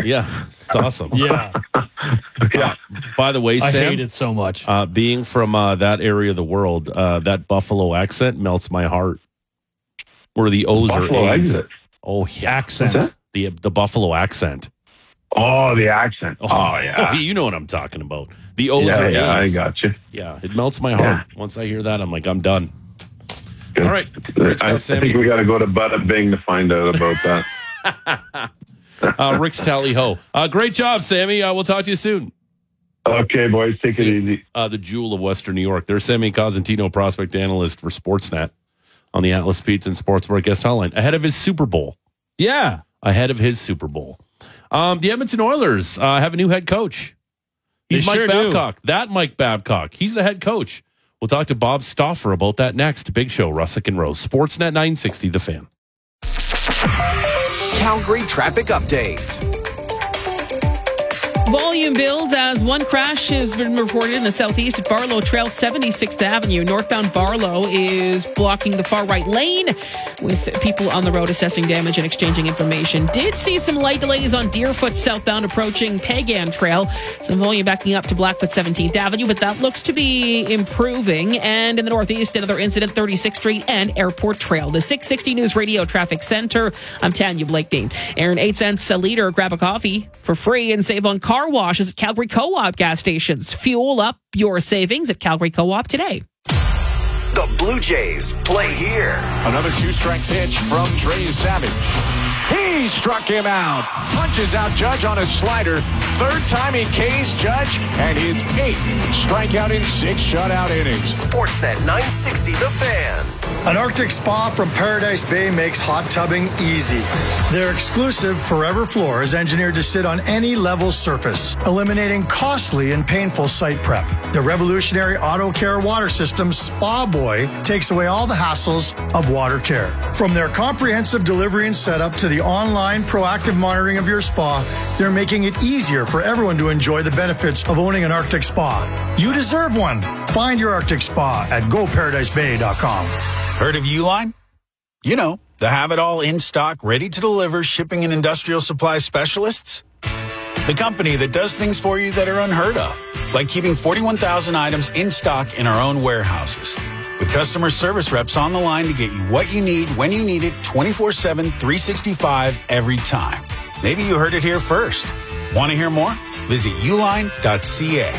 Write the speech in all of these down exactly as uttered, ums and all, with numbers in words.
Yeah, it's awesome. Yeah. Yeah. By the way, I Sam, hate it so much. Uh, being from uh, that area of the world, uh, that Buffalo accent melts my heart. Where the O's Buffalo are A's. exit. Oh, yeah. Accent. The the Buffalo accent. Oh, the accent. Oh, oh yeah. You know what I'm talking about. The O's yeah, are yeah, A's. I got you. Yeah, it melts my heart. Yeah. Once I hear that, I'm like, I'm done. Good. All right. Great I, stuff, I think we got to go to Bada Bing to find out about that. uh, Rick's Tally Ho. Uh, great job, Sammy. Uh, we'll talk to you soon. Okay, boys. Take See, it easy. Uh, the jewel of Western New York. There's Sammy Cosentino, prospect analyst for Sportsnet on the Atlas Pizza and Sportsbar guest hotline ahead of his Super Bowl. Yeah. Ahead of his Super Bowl. Um, the Edmonton Oilers uh, have a new head coach. He's They Mike sure Babcock. Do. That Mike Babcock. He's the head coach. We'll talk to Bob Stauffer about that next. Big Show, Russick and Rose. Sportsnet nine sixty, The Fan. Calgary traffic update. Volume builds as one crash has been reported in the southeast at Barlow Trail, seventy-sixth Avenue. Northbound Barlow is blocking the far right lane with people on the road assessing damage and exchanging information. Did see some light delays on Deerfoot southbound approaching Pagan Trail. Some volume backing up to Blackfoot seventeenth Avenue, but that looks to be improving. And in the northeast, another incident, thirty-sixth Street and Airport Trail. The six sixty News Radio Traffic Center. I'm Tanya Blakeney. Aaron, eight cents a liter. Grab a coffee for free and save on car washes at Calgary Co-op gas stations. Fuel up your savings at Calgary Co-op today. The Blue Jays play here. Another two-strike pitch from Trey Savage. He struck him out. Punches out Judge on a slider. Third time he K's Judge, and his eighth strikeout in six shutout innings. Sportsnet nine sixty, The Fan. An Arctic spa from Paradise Bay makes hot tubbing easy. Their exclusive Forever Floor is engineered to sit on any level surface, eliminating costly and painful site prep. The revolutionary Auto Care water system, Spa Boy, takes away all the hassles of water care. From their comprehensive delivery and setup to the online proactive monitoring of your spa, they're making it easier for everyone to enjoy the benefits of owning an Arctic spa. You deserve one. Find your Arctic spa at go paradise bay dot com. Heard of Uline? You know, the have-it-all in-stock, ready-to-deliver shipping and industrial supply specialists. The company that does things for you that are unheard of, like keeping forty-one thousand items in stock in our own warehouses. With customer service reps on the line to get you what you need when you need it twenty-four seven, three sixty-five every time. Maybe you heard it here first. Want to hear more? Visit uline dot c a.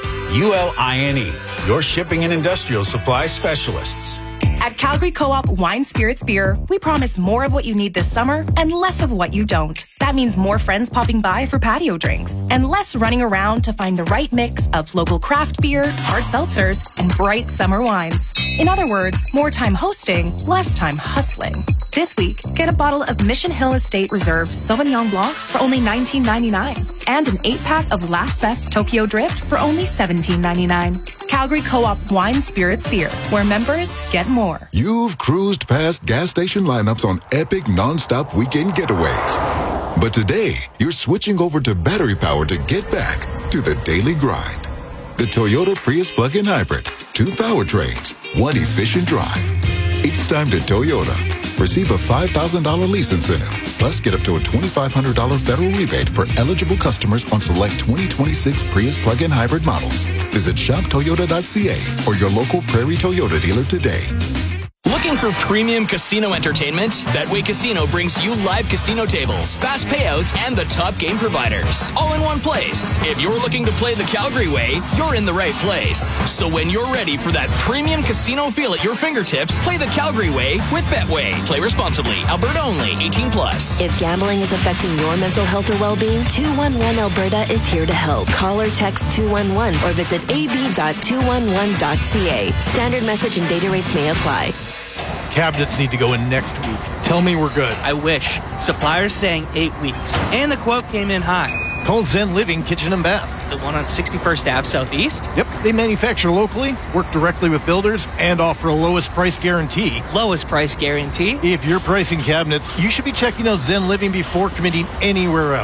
U L I N E, your shipping and industrial supply specialists. At Calgary Co-op Wine Spirits Beer, we promise more of what you need this summer and less of what you don't. That means more friends popping by for patio drinks and less running around to find the right mix of local craft beer, hard seltzers, and bright summer wines. In other words, more time hosting, less time hustling. This week, get a bottle of Mission Hill Estate Reserve Sauvignon Blanc for only nineteen ninety-nine and an eight-pack of Last Best Tokyo Drift for only seventeen ninety-nine. Calgary Co-op Wine Spirits Beer, where members get more. You've cruised past gas station lineups on epic non-stop weekend getaways. But today, you're switching over to battery power to get back to the daily grind. The Toyota Prius plug-in hybrid. Two powertrains, one efficient drive. It's time to Toyota. Receive a five thousand dollars lease incentive. Plus, get up to a twenty-five hundred dollars federal rebate for eligible customers on select twenty twenty-six Prius plug-in hybrid models. Visit shop toyota dot c a or your local Prairie Toyota dealer today. Looking for premium casino entertainment? Betway Casino brings you live casino tables, fast payouts, and the top game providers, all in one place. If you're looking to play the Calgary way, you're in the right place. So when you're ready for that premium casino feel at your fingertips, play the Calgary way with Betway. Play responsibly. Alberta only. eighteen plus. If gambling is affecting your mental health or well-being, two one one Alberta is here to help. Call or text two one one or visit a b dot two one one dot c a. Standard message and data rates may apply. Cabinets need to go in next week. Tell me we're good. I wish. Suppliers saying eight weeks. And the quote came in high. Call Zen Living Kitchen and Bath. The one on sixty-first Avenue Southeast? Yep. They manufacture locally, work directly with builders, and offer a lowest price guarantee. Lowest price guarantee? If you're pricing cabinets, you should be checking out Zen Living before committing anywhere else.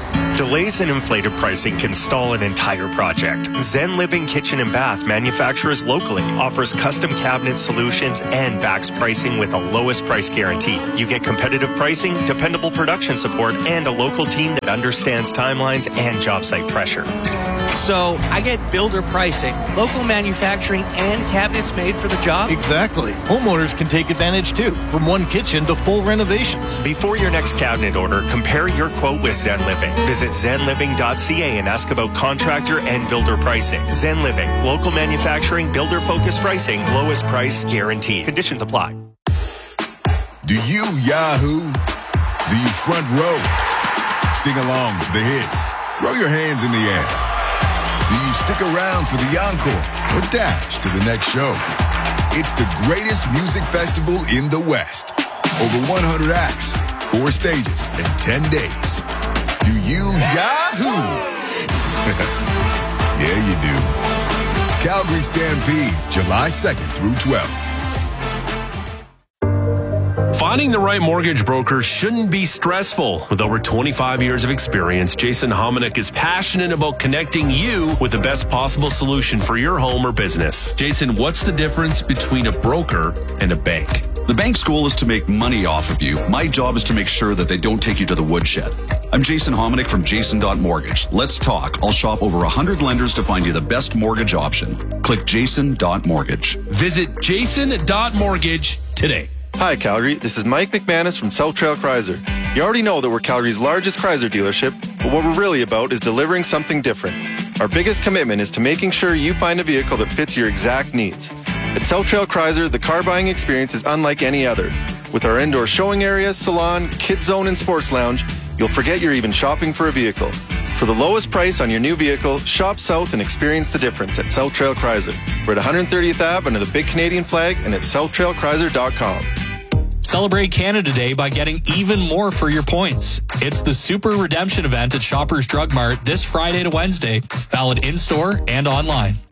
Delays in inflated pricing can stall an entire project. Zen Living Kitchen and Bath manufactures locally, offers custom cabinet solutions, and backs pricing with a lowest price guarantee. You get competitive pricing, dependable production support, and a local team that understands timelines and job site pressure. So I get builder pricing, local manufacturing, and cabinets made for the job? Exactly. Homeowners can take advantage too, from one kitchen to full renovations. Before your next cabinet order, compare your quote with Zen Living. Visit zen living dot c a and ask about contractor and builder pricing. Zen Living, local manufacturing, builder-focused pricing, lowest price guaranteed. Conditions apply. Do you Yahoo? Do you front row? Sing along to the hits. Throw your hands in the air. Do you stick around for the encore or dash to the next show? It's the greatest music festival in the West. Over one hundred acts, four stages, and ten days. Do you Yahoo? Yeah, you do. Calgary Stampede, July second through twelfth. Finding the right mortgage broker shouldn't be stressful. With over twenty-five years of experience, Jason Hominick is passionate about connecting you with the best possible solution for your home or business. Jason, what's the difference between a broker and a bank? The bank's goal is to make money off of you. My job is to make sure that they don't take you to the woodshed. I'm Jason Hominick from Jason dot Mortgage. Let's talk. I'll shop over one hundred lenders to find you the best mortgage option. Click Jason dot Mortgage. Visit Jason dot Mortgage today. Hi, Calgary. This is Mike McManus from South Trail Chrysler. You already know that we're Calgary's largest Chrysler dealership, but what we're really about is delivering something different. Our biggest commitment is to making sure you find a vehicle that fits your exact needs. At South Trail Chrysler, the car buying experience is unlike any other. With our indoor showing area, salon, kids zone, and sports lounge, you'll forget you're even shopping for a vehicle. For the lowest price on your new vehicle, shop south and experience the difference at South Trail Chrysler. We're at one hundred thirtieth Avenue under the big Canadian flag and at south trail chrysler dot com. Celebrate Canada Day by getting even more for your points. It's the Super Redemption event at Shoppers Drug Mart this Friday to Wednesday. Valid in-store and online.